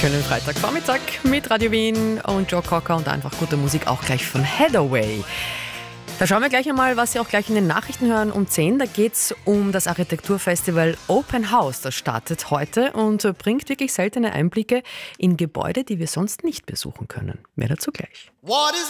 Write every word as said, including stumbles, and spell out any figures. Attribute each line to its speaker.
Speaker 1: schönen Freitagvormittag mit Radio Wien und Joe Cocker und einfach gute Musik auch gleich von Hathaway. Da schauen wir gleich einmal, was Sie auch gleich in den Nachrichten hören um zehn. Da geht es um das Architekturfestival Open House. Das startet heute und bringt wirklich seltene Einblicke in Gebäude, die wir sonst nicht besuchen können. Mehr dazu gleich.